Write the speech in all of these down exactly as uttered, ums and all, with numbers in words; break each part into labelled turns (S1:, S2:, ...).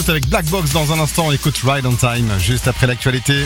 S1: Avec Black Box dans un instant, on écoute Ride on Time juste après l'actualité.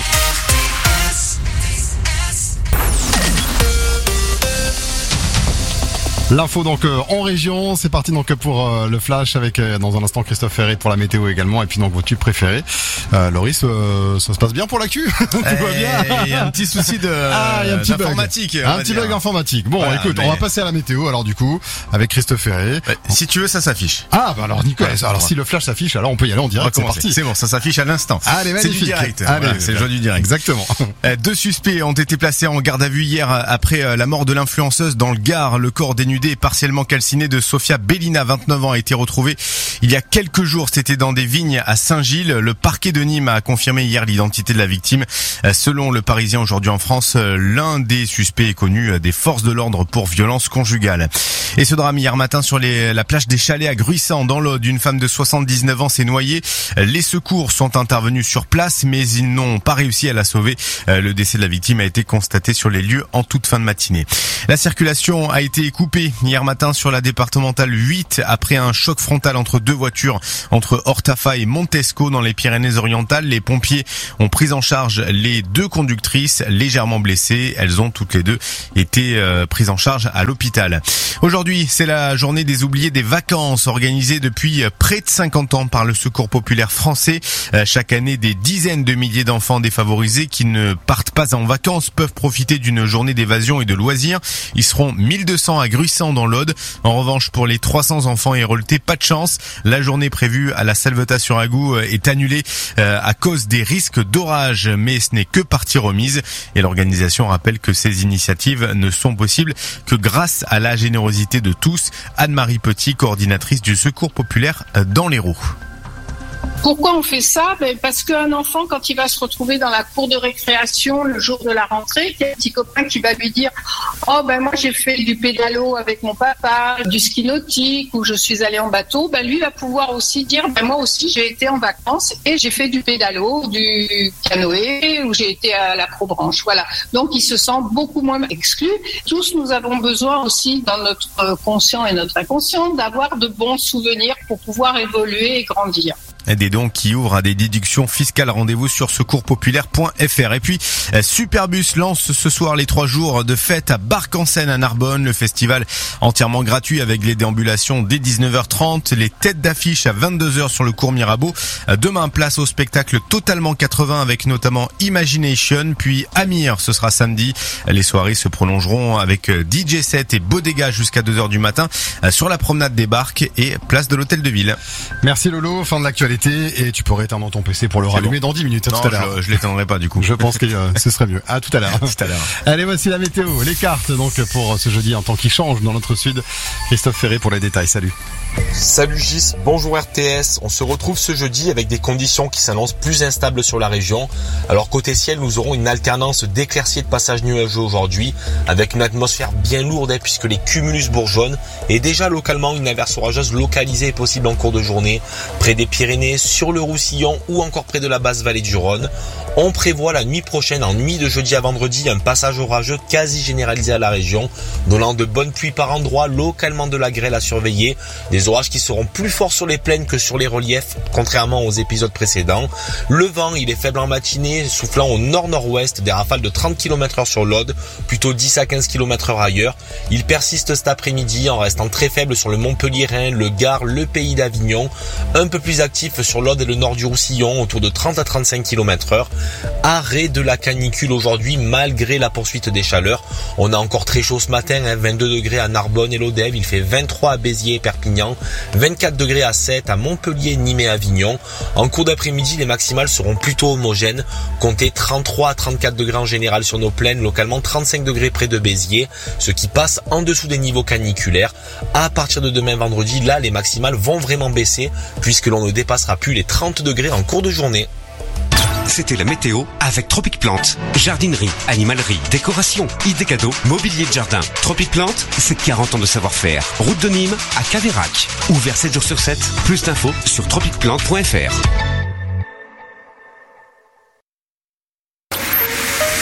S1: L'info donc euh, en région, c'est parti donc pour euh, le flash avec euh, dans un instant Christophe Ferret pour la météo également et puis donc vos tubes préférés. Euh, Loris, euh, ça se passe bien pour l'actu? Tout va bien.
S2: Il y a un petit souci de
S1: ah, il y a un petit
S2: informatique.
S1: Un petit bug informatique. Bon, voilà, écoute, mais... on va passer à la météo alors du coup avec Christophe Ferret.
S2: Euh, si tu veux, ça s'affiche.
S1: Ah bah alors Nicolas, ouais, alors si le flash s'affiche, alors on peut y aller en direct.
S2: C'est parti. C'est bon, ça s'affiche à l'instant.
S1: Allez, magnifique.
S2: C'est du direct.
S1: Allez,
S2: voilà, c'est le jeu du direct.
S1: Exactement.
S2: Euh, deux suspects ont été placés en garde à vue hier après la mort de l'influenceuse dans le Gard. Le corps dénudé et partiellement calciné de Sofia Bellina, vingt-neuf ans, a été retrouvé il y a quelques jours. C'était dans des vignes à Saint-Gilles. Le parquet de Nîmes a confirmé hier l'identité de la victime. Selon le Parisien aujourd'hui en France, l'un des suspects est connu des forces de l'ordre pour violence conjugale. Et ce drame hier matin sur les, la plage des Chalets à Gruissant dans l'Aude, une femme de soixante-dix-neuf ans s'est noyée. Les secours sont intervenus sur place, mais ils n'ont pas réussi à la sauver. Le décès de la victime a été constaté sur les lieux en toute fin de matinée. La circulation a été coupée hier matin sur la départementale huit après un choc frontal entre deux voitures entre Hortafa et Montesco dans les Pyrénées-Orientales. Les pompiers ont pris en charge les deux conductrices légèrement blessées. Elles ont toutes les deux été euh, prises en charge à l'hôpital. Aujourd'hui, c'est la journée des oubliés des vacances organisée depuis près de cinquante ans par le Secours populaire français. Euh, chaque année, des dizaines de milliers d'enfants défavorisés qui ne partent pas en vacances peuvent profiter d'une journée d'évasion et de loisirs. Ils seront mille deux cents à Gruissant dans l'Aude. En revanche, pour les trois cents enfants héroletés, pas de chance. La journée prévue à la Salvetat-sur-Agou est annulée euh, à cause des risques d'orage, mais ce n'est que partie remise. Et l'organisation rappelle que ces initiatives ne sont possibles que grâce à la générosité de tous. Anne-Marie Petit, coordinatrice du Secours populaire dans l'Hérault.
S3: Pourquoi on fait ça? Ben parce qu'un enfant, quand il va se retrouver dans la cour de récréation le jour de la rentrée, il y a un petit copain qui va lui dire « Oh ben moi j'ai fait du pédalo avec mon papa, du ski nautique ou je suis allé en bateau », ben lui va pouvoir aussi dire « Ben moi aussi j'ai été en vacances et j'ai fait du pédalo, du canoë ou j'ai été à la Pro-Branche ». Voilà. Donc il se sent beaucoup moins exclu. Tous nous avons besoin aussi dans notre conscient et notre inconscient d'avoir de bons souvenirs pour pouvoir évoluer et grandir.
S2: Des dons qui ouvrent à des déductions fiscales. Rendez-vous sur secourspopulaire point f r. Et puis, Superbus lance ce soir les trois jours de fête à Barc-en-Seine à Narbonne. Le festival entièrement gratuit avec les déambulations dès dix-neuf heures trente. Les têtes d'affiche à vingt-deux heures sur le cours Mirabeau. Demain, place au spectacle totalement quatre-vingts avec notamment Imagination. Puis Amir, ce sera samedi. Les soirées se prolongeront avec D J set et Bodega jusqu'à deux heures du matin sur la promenade des Barques et place de l'Hôtel de Ville.
S1: Merci Lolo, fin de l'actualité. Et tu pourrais éteindre ton P C pour le rallumer dans dix minutes. À
S2: non,
S1: tout à l'heure.
S2: Je, je l'éteindrai pas du coup.
S1: Je pense que euh, ce serait mieux. À tout à l'heure.
S2: tout à l'heure.
S1: Allez, voici la météo, les cartes donc pour ce jeudi, un temps qui change dans notre sud. Christophe Ferret pour les détails. Salut.
S4: Salut Gis, bonjour R T S. On se retrouve ce jeudi avec des conditions qui s'annoncent plus instables sur la région. Alors côté ciel, nous aurons une alternance d'éclaircies et de passages nuageux aujourd'hui, avec une atmosphère bien lourde hein, puisque les cumulus bourgeonnent. Et déjà localement, une averse orageuse localisée est possible en cours de journée, près des Pyrénées, sur le Roussillon ou encore près de la basse vallée du Rhône. On prévoit la nuit prochaine, en nuit de jeudi à vendredi, un passage orageux quasi généralisé à la région, donnant de bonnes pluies par endroits, localement de la grêle à surveiller. Des orages qui seront plus forts sur les plaines que sur les reliefs, contrairement aux épisodes précédents. Le vent, il est faible en matinée, soufflant au nord-nord-ouest, des rafales de trente kilomètres heure sur l'Aude, plutôt dix à quinze kilomètres heure ailleurs. Il persiste cet après-midi en restant très faible sur le Montpelliérain, le Gard, le Pays d'Avignon, un peu plus actif sur l'Aude et le nord du Roussillon, autour de trente à trente-cinq kilomètres heure. Arrêt de la canicule aujourd'hui malgré la poursuite des chaleurs. On a encore très chaud ce matin, hein, vingt-deux degrés à Narbonne et Lodève, il fait vingt-trois à Béziers et Perpignan, vingt-quatre degrés à Sète, à Montpellier, Nîmes et Avignon. En cours d'après-midi, les maximales seront plutôt homogènes, comptez trente-trois à trente-quatre degrés en général sur nos plaines, localement trente-cinq degrés près de Béziers, ce qui passe en dessous des niveaux caniculaires. À partir de demain vendredi, là les maximales vont vraiment baisser puisque l'on ne dépassera plus les trente degrés en cours de journée.
S5: C'était la météo avec Tropic Plante. Jardinerie, animalerie, décoration, idées cadeaux, mobilier de jardin. Tropic Plante, c'est quarante ans de savoir-faire. Route de Nîmes à Caveyrac. Ouvert sept jours sur sept. Plus d'infos sur tropic plante point f r.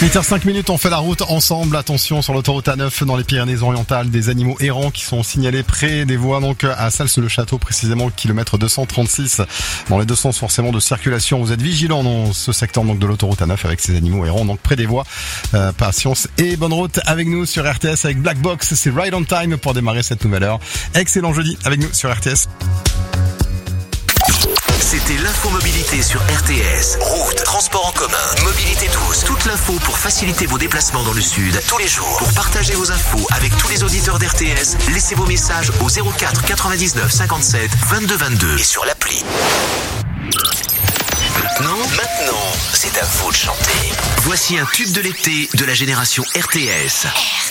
S1: huit heures cinq minutes, on fait la route ensemble. Attention sur l'autoroute A neuf dans les Pyrénées-Orientales, des animaux errants qui sont signalés près des voies, donc à Sals-le-Château, précisément kilomètre deux cent trente-six. Dans les deux sens forcément de circulation, vous êtes vigilants dans ce secteur donc de l'autoroute A neuf avec ces animaux errants donc près des voies. Euh, patience et bonne route avec nous sur R T S avec Black Box. C'est Ride on Time pour démarrer cette nouvelle heure. Excellent jeudi avec nous sur R T S.
S6: C'était l'infomobilité sur R T S. Route, transport en commun, mobilité douce. Toute l'info pour faciliter vos déplacements dans le sud tous les jours. Pour partager vos infos avec tous les auditeurs d'R T S, laissez vos messages au zéro quatre quatre-vingt-dix-neuf cinquante-sept vingt-deux vingt-deux et sur l'appli. Maintenant, maintenant, c'est à vous de chanter. Voici un tube de l'été de la génération R T S.